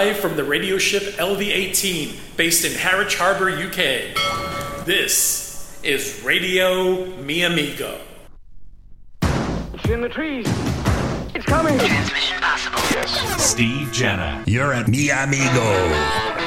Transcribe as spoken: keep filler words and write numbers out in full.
live from the radio ship L V eighteen, based in Harwich Harbour, U K. This is Radio Mi Amigo. It's in the trees. It's coming. Transmission possible. Yes. Steve Jenner. You're at Mi Amigo.